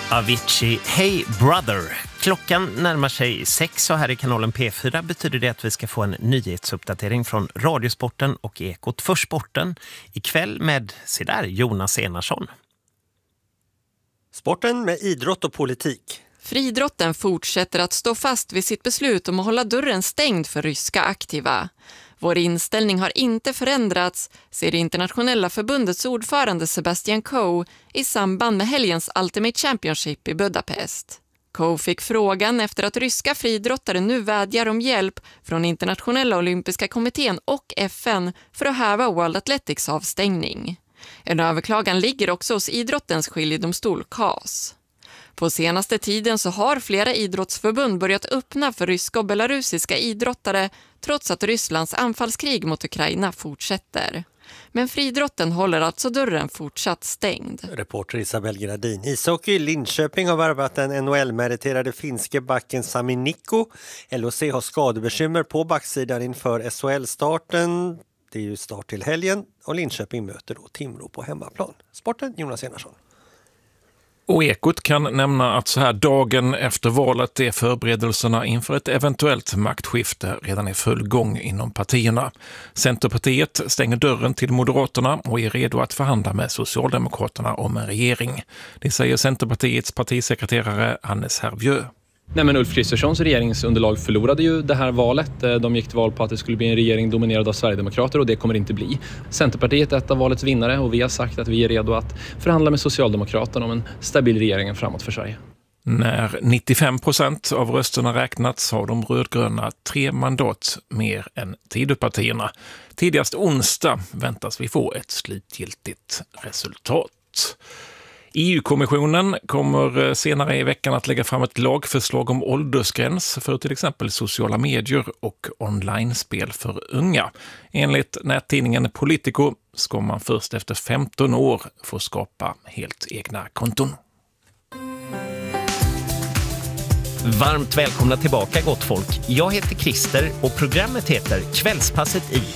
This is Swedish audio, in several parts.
Avicii, Hey Brother. Klockan närmar sig 6 och här i kanalen P4 betyder det att vi ska få en nyhetsuppdatering från Radiosporten och Ekot för sporten ikväll med Jonas Enarsson. Sporten med idrott och politik. Friidrotten fortsätter att stå fast vid sitt beslut om att hålla dörren stängd för ryska aktiva. Vår inställning har inte förändrats, säger det internationella förbundets ordförande Sebastian Coe i samband med helgens Ultimate Championship i Budapest. Coe fick frågan efter att ryska friidrottare nu vädjar om hjälp från Internationella olympiska kommittén och FN för att häva World Athletics avstängning. En överklagan ligger också hos idrottens skiljedomstol CAS. På senaste tiden så har flera idrottsförbund börjat öppna för ryska och belarusiska idrottare trots att Rysslands anfallskrig mot Ukraina fortsätter. Men friidrotten håller alltså dörren fortsatt stängd. Reporter Isabel Gradin. Ishockey Linköping har värvat den NHL-meriterade finske backen Sami Nikko. LHC har skadebekymmer på backsidan inför SHL-starten. Det är ju start till helgen och Linköping möter då Timrå på hemmaplan. Sporten, Jonas Enarsson. Och Ekot kan nämna att så här dagen efter valet är förberedelserna inför ett eventuellt maktskifte redan i full gång inom partierna. Centerpartiet stänger dörren till Moderaterna och är redo att förhandla med Socialdemokraterna om en regering. Det säger Centerpartiets partisekreterare Hannes Hervieu. Nej, men Ulf Kristerssons regeringsunderlag förlorade ju det här valet. De gick till val på att det skulle bli en regering dominerad av Sverigedemokrater och det kommer inte bli. Centerpartiet är ett av valets vinnare och vi har sagt att vi är redo att förhandla med Socialdemokraterna om en stabil regering framåt för Sverige. När 95% av rösterna räknats har de rödgröna 3 mandat mer än Tidöpartierna. Tidigast onsdag väntas vi få ett slutgiltigt resultat. EU-kommissionen kommer senare i veckan att lägga fram ett lagförslag om åldersgräns för till exempel sociala medier och online-spel för unga. Enligt nättidningen Politico ska man först efter 15 år få skapa helt egna konton. Varmt välkomna tillbaka gott folk. Jag heter Christer och programmet heter Kvällspasset i.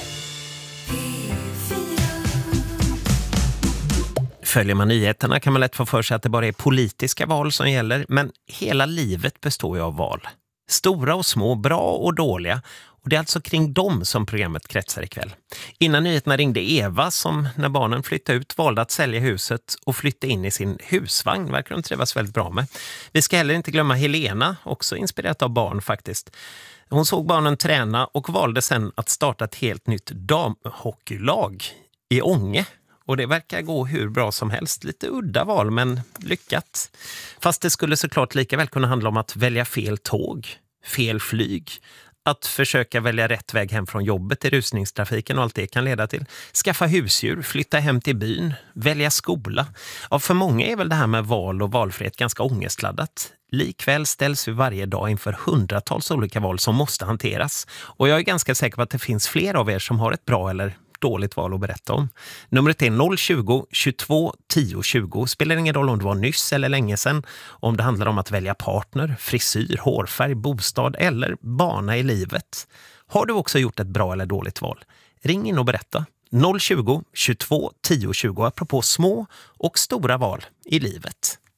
Följer man nyheterna kan man lätt få för sig att det bara är politiska val som gäller, men hela livet består ju av val. Stora och små, bra och dåliga, och det är alltså kring dem som programmet kretsar ikväll. Innan nyheterna ringde Eva som när barnen flyttade ut valde att sälja huset och flytta in i sin husvagn, verkar de trivas väldigt bra med. Vi ska heller inte glömma Helena, också inspirerat av barn faktiskt. Hon såg barnen träna och valde sen att starta ett helt nytt damhockeylag i Ånge. Och det verkar gå hur bra som helst. Lite udda val, men lyckat. Fast det skulle såklart lika väl kunna handla om att välja fel tåg, fel flyg. Att försöka välja rätt väg hem från jobbet i rusningstrafiken och allt det kan leda till. Skaffa husdjur, flytta hem till byn, välja skola. Ja, för många är väl det här med val och valfrihet ganska ångestladdat. Likväl ställs vi varje dag inför hundratals olika val som måste hanteras. Och jag är ganska säker på att det finns fler av er som har ett bra eller dåligt val att berätta om. Numret är 020 22 10 20. Spelar ingen roll om det var nyss eller länge sedan. Om det handlar om att välja partner, frisyr, hårfärg, bostad eller bana i livet. Har du också gjort ett bra eller dåligt val? Ring in och berätta. 020 22 10 20 apropå små och stora val i livet.